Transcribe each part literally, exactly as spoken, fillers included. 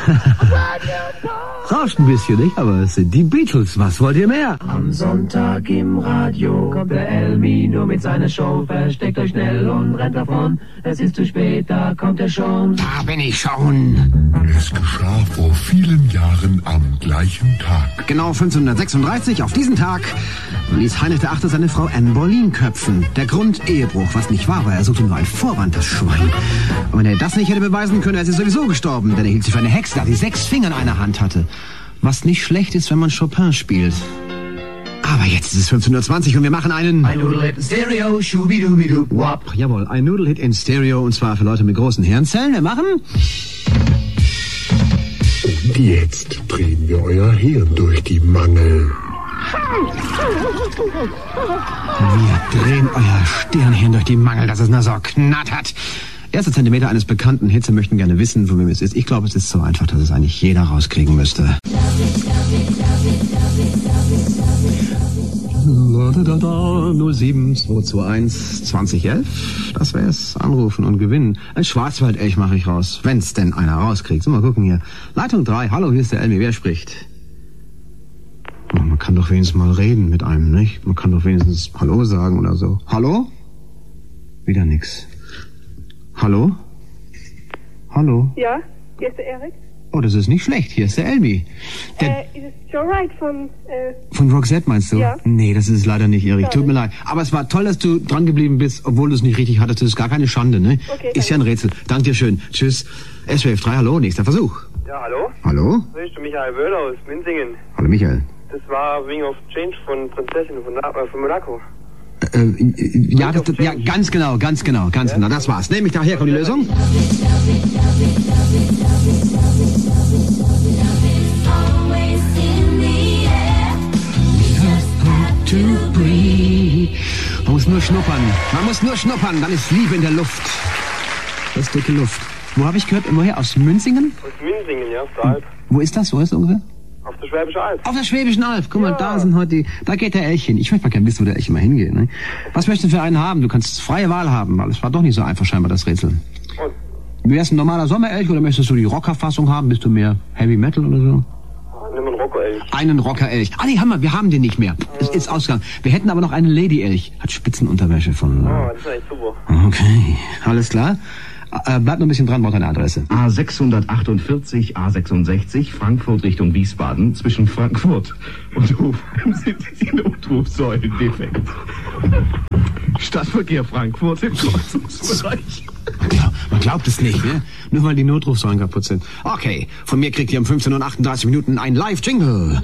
Rauscht ein bisschen, nicht? Aber es sind die Beatles. Was wollt ihr mehr? Am Sonntag im Radio kommt der Elmi nur mit seiner Show. Versteckt euch schnell und rennt davon. Es ist zu spät, da kommt er schon. Da bin ich schon. Es geschah vor vielen Jahren am gleichen Tag. Genau fünfzehnhundertsechsunddreißig, auf diesen Tag, ließ Heinrich der Achte seine Frau Anne Boleyn köpfen. Der Grund Ehebruch, was nicht wahr war. Er suchte nur ein Vorwand, das Schwein. Und wenn er das nicht hätte beweisen können, wäre sie sowieso gestorben. Denn er hielt sich für eine Hexe, da die sechs Finger in einer Hand hatte. Was nicht schlecht ist, wenn man Chopin spielt. Aber jetzt ist es fünfzehn Uhr zwanzig und wir machen einen... Ein Nudelhit in Stereo, schubidubidu, wap. Jawohl, ein Nudelhit in Stereo, und zwar für Leute mit großen Hirnzellen. Wir machen... Und jetzt drehen wir euer Hirn durch die Mangel. Wir drehen euer Stirnhirn durch die Mangel, dass es nur so knattert. Erste Zentimeter eines bekannten Hits. Sie möchten gerne wissen, von wem es ist. Ich glaube, es ist so einfach, dass es eigentlich jeder rauskriegen müsste. null sieben zwei zwei eins zwanzig elf. Das wär's. Anrufen und gewinnen. Ein Schwarzwaldelch mache ich raus. Wenn's denn einer rauskriegt. So, mal gucken hier. Leitung drei. Hallo, hier ist der Elmi. Wer spricht? Oh, man kann doch wenigstens mal reden mit einem, nicht? Man kann doch wenigstens Hallo sagen oder so. Hallo? Wieder nix. Hallo? Hallo? Ja, hier ist der Erik. Oh, das ist nicht schlecht. Hier ist der Elmi. Der Äh, ist es Joe Wright von, äh... Von Roxette meinst du? Ja. Nee, das ist es leider nicht, Erik. Sorry. Tut mir leid. Aber es war toll, dass du dran geblieben bist, obwohl du es nicht richtig hattest. Das ist gar keine Schande, ne? Okay, ist ja ein Rätsel. Dank dir schön. Tschüss. S W F drei, hallo, nächster Versuch. Ja, hallo? Hallo? Ich bin Michael Wöhler aus Minzingen. Hallo, Michael. Das war Wing of Change von Prinzessin von, La äh, von Monaco. Äh, äh, ja, das, das, ja, ganz genau, ganz genau, ganz ja? genau. Das war's. Nämlich daher kommt die Lösung. Man muss nur schnuppern. Man muss nur schnuppern, dann ist Liebe in der Luft. Das ist dicke Luft. Wo habe ich gehört? Woher? Aus Münzingen? Aus Minzingen, ja, auf der Alp. Wo ist das? Wo ist das ungefähr? Auf der Schwäbischen Alb. Auf der Schwäbischen Alb. Guck mal, ja. da sind heute die, da geht der Elch hin. Ich möchte mal gerne wissen, wo der Elch immer hingeht. Ne? Was möchtest du für einen haben? Du kannst freie Wahl haben, weil es war doch nicht so einfach scheinbar, das Rätsel. Und? Wärst ein normaler Sommerelch oder möchtest du die Rockerfassung haben? Bist du mehr Heavy Metal oder so? Nimm einen Rockerelch. Einen Rockerelch. Ah, nee, haben wir, wir haben den nicht mehr. Es ist ausgegangen. Wir hätten aber noch einen Lady-Elch. Hat Spitzenunterwäsche von... Oh, das ist eigentlich super. Okay, alles klar. Äh, bleib noch ein bisschen dran, braucht eine Adresse. A sechshundertachtundvierzig, A sechsundsechzig, Frankfurt Richtung Wiesbaden. Zwischen Frankfurt und Hofheim sind die Notrufsäulen defekt. Stadtverkehr Frankfurt im Kreuzungsbereich. Man glaubt, man glaubt es nicht, ne? Nur weil die Notrufsäulen kaputt sind. Okay, von mir kriegt ihr um fünfzehn Uhr achtunddreißig Minuten ein Live-Jingle.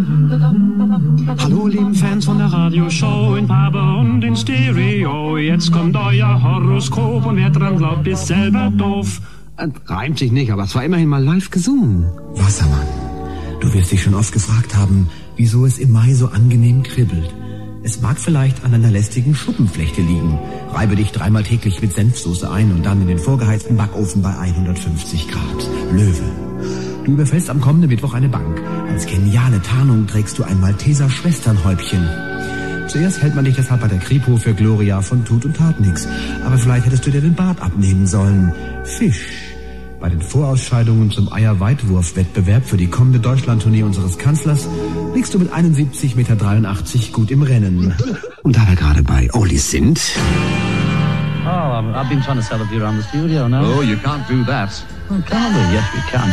Hallo, lieben Fans von der Radioshow in Farbe und in Stereo. Jetzt kommt euer Horoskop und wer dran glaubt, ist selber doof. Äh, reimt sich nicht, aber es war immerhin mal live gesungen. Wassermann, du wirst dich schon oft gefragt haben, wieso es im Mai so angenehm kribbelt. Es mag vielleicht an einer lästigen Schuppenflechte liegen. Reibe dich dreimal täglich mit Senfsoße ein und dann in den vorgeheizten Backofen bei hundertfünfzig Grad. Löwe. Du überfällst am kommenden Mittwoch eine Bank. Als geniale Tarnung trägst du ein Malteser Schwesternhäubchen. Zuerst hält man dich deshalb bei der Kripo für Gloria von Tut und Tat nix. Aber vielleicht hättest du dir den Bart abnehmen sollen. Fisch. Bei den Vorausscheidungen zum Eierweitwurf-Wettbewerb für die kommende Deutschlandtournee unseres Kanzlers liegst du mit einundsiebzig Komma dreiundachtzig Meter gut im Rennen. Und da wir gerade bei Oli sind... Oh, I've been trying to sell it around the studio now. Oh, you can't do that. Oh, can we? Yes, we can.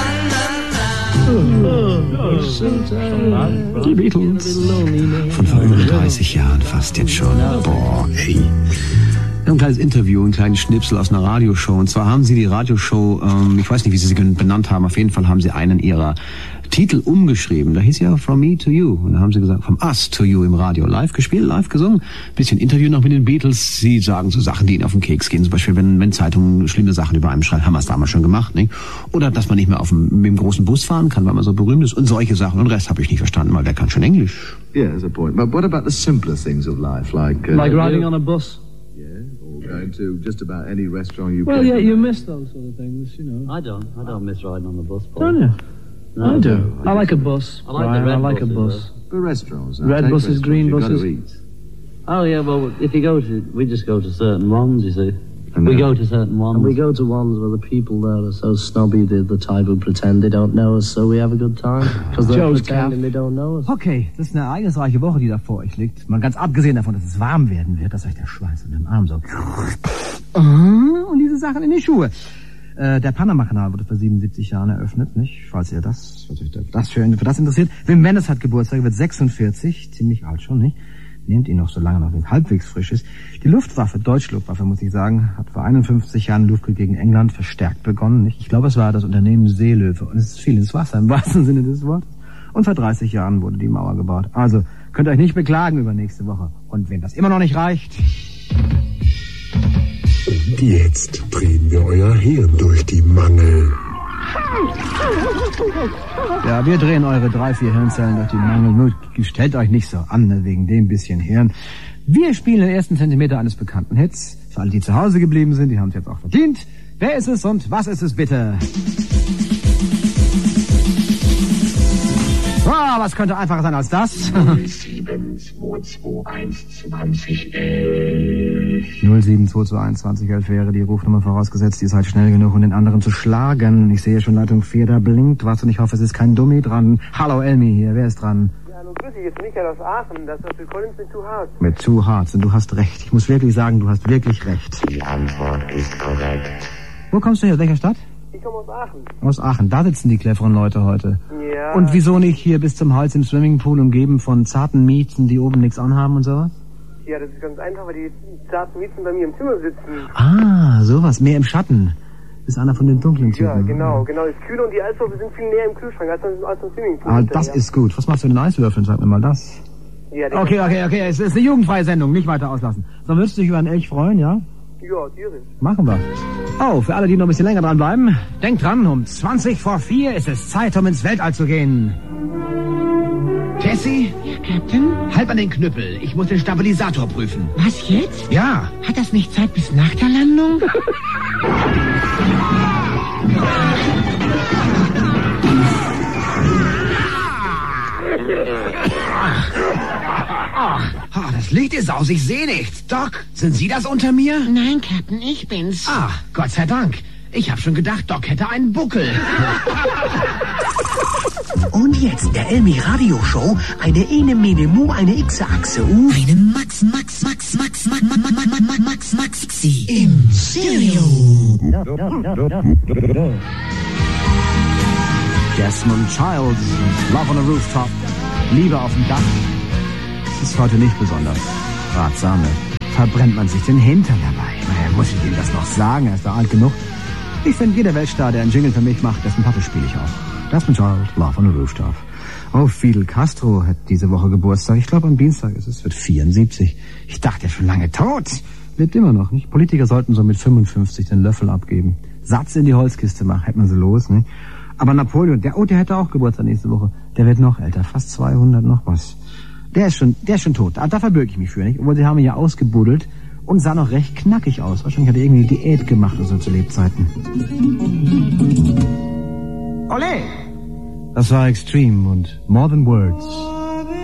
Die Beatles. Von vor über dreißig Jahren fast jetzt schon. Boah, ey. Wir haben ein kleines Interview, ein kleines Schnipsel aus einer Radioshow. Und zwar haben sie die Radioshow, ähm, ich weiß nicht, wie sie sie benannt haben, auf jeden Fall haben sie einen ihrer Titel umgeschrieben. Da hieß ja From Me to You. Und da haben sie gesagt, From Us to You im Radio. Live gespielt, live gesungen. Bisschen Interview noch mit den Beatles. Sie sagen so Sachen, die ihnen auf den Keks gehen. Zum Beispiel, wenn, wenn Zeitungen schlimme Sachen über einem schreiben, haben wir es damals schon gemacht. Nicht? Oder dass man nicht mehr auf dem, mit dem großen Bus fahren kann, weil man so berühmt ist. Und solche Sachen. Und den Rest habe ich nicht verstanden, weil wer kann schon Englisch? Yeah, there's a point. But what about the simpler things of life, like... Uh, Like riding on a bus? Yeah, or going to just about any restaurant you Well, can. yeah, you miss those sort of things, you know. I don't. I don't miss riding on the bus, Paul. Don't you? No, I do. no, I I like a just- bus. I like Brian, the red I like a buses, bus. For restaurants. now, Red take buses, restaurants, green you've got to buses. eat. Oh, yeah, well, if you go to... We just go to certain ones, you see. And, We uh, go to certain ones. And we go to ones where the people there are so snobby, the, the type who pretend they don't know us, so we have a good time. Because they're Joe's pretending Calf. they don't know us. Okay, das ist eine ereignisreiche Woche, die da vor euch liegt. Mal ganz abgesehen davon, dass es warm werden wird, dass euch der Schweiß unter dem Arm so... Und diese Sachen in die Schuhe. Äh, der Panama-Kanal wurde vor siebenundsiebzig Jahren eröffnet, nicht? Falls ihr das, falls euch das für, für das interessiert. Wim Wenders hat Geburtstag, wird sechsundvierzig, ziemlich alt schon, nicht? Nehmt ihn noch, solange er noch halbwegs frisch ist. Die Luftwaffe, deutsche Luftwaffe, muss ich sagen, hat vor einundfünfzig Jahren Luftkrieg gegen England verstärkt begonnen, nicht? Ich glaube, es war das Unternehmen Seelöwe. Und es ist viel ins Wasser, im wahrsten Sinne des Wortes. Und vor dreißig Jahren wurde die Mauer gebaut. Also, könnt ihr euch nicht beklagen über nächste Woche. Und wenn das immer noch nicht reicht... Und jetzt drehen wir euer Hirn durch die Mangel. Ja, wir drehen eure drei, vier Hirnzellen durch die Mangel. Nur stellt euch nicht so an, ne, wegen dem bisschen Hirn. Wir spielen den ersten Zentimeter eines bekannten Hits. Für alle, die zu Hause geblieben sind, die haben es jetzt auch verdient. Wer ist es und was ist es bitte? Ah, was könnte einfacher sein als das? null sieben zwei zwei eins zwanzig elf null sieben zwei zwei eins zwanzig elf wäre die Rufnummer vorausgesetzt. Ihr seid schnell genug, um den anderen zu schlagen. Ich sehe schon Leitung vier, da blinkt was und ich hoffe, es ist kein Dummi dran. Hallo Elmi hier, wer ist dran? Ja, hallo, grüß dich, jetzt Michael aus Aachen. Das ist für Collins mit Too Hard. Mit Too Hard und du hast recht. Ich muss wirklich sagen, du hast wirklich recht. Die Antwort ist korrekt. Wo kommst du her? Aus welcher Stadt? Ich komme aus Aachen. Aus Aachen. Da sitzen die cleveren Leute heute. Ja. Und wieso nicht hier bis zum Hals im Swimmingpool umgeben von zarten Mieten, die oben nichts anhaben und sowas? Ja, das ist ganz einfach, weil die zarten Mieten bei mir im Zimmer sitzen. Ah, sowas. Mehr im Schatten. Ist einer von den dunklen Typen. Ja, genau, genau. Das Kühle und die Eiswürfel sind viel näher im Kühlschrank als, als im Swimmingpool. Ah, das ist gut. Was machst du mit den Eiswürfeln? Sag mir mal das. Ja, Okay, okay, okay. Es ist eine jugendfreie Sendung. Nicht weiter auslassen. So, würdest du dich über einen Elch freuen, ja? Ja, tierisch. Machen wir. Oh, für alle, die noch ein bisschen länger dran bleiben, denkt dran, um zwanzig vor vier ist es Zeit, um ins Weltall zu gehen. Tessie? Ja, Captain? Halt mal den Knüppel. Ich muss den Stabilisator prüfen. Was jetzt? Ja. Hat das nicht Zeit bis nach der Landung? Ach, ah, das Licht ist aus, ich sehe nichts. Doc, sind Sie das unter mir? Nein, Captain, ich bin's. Ah, Gott sei Dank. Ich habe schon gedacht, Doc hätte einen Buckel. Und jetzt der Elmi Radio Show, eine Ene Mene Mu, eine X-Achse U. Eine Max, Max, Max, Max, Max, Max, Max, Max, Max, Max, Xi im Stereo. Desmond Childs, Love on a Rooftop, Liebe auf dem Dach. Ist heute nicht besonders ratsame. Verbrennt man sich den Hintern dabei. Naja, muss ich ihm das noch sagen, er ist da alt genug. Ich finde, jeder Weltstar, der einen Jingle für mich macht, dessen Pappe spiele ich auch. Desmond Child, Love on a Rooftop. Oh, Fidel Castro hat diese Woche Geburtstag. Ich glaube, am Dienstag ist es, wird vierundsiebzig. Ich dachte, er ist schon lange tot. Lebt immer noch, nicht? Politiker sollten so mit fünfundfünfzig den Löffel abgeben. Satz in die Holzkiste machen, hätte man sie los, nicht? Aber Napoleon, der, oh, der hätte auch Geburtstag nächste Woche. Der wird noch älter, fast zweihundert noch was. Der ist schon, der ist schon tot. Da, da verbürge ich mich für, nicht? Obwohl, sie haben ihn ja ausgebuddelt und sah noch recht knackig aus. Wahrscheinlich hat er irgendwie Diät gemacht oder so zu Lebzeiten. Ole! Das war Extreme und More Than Words.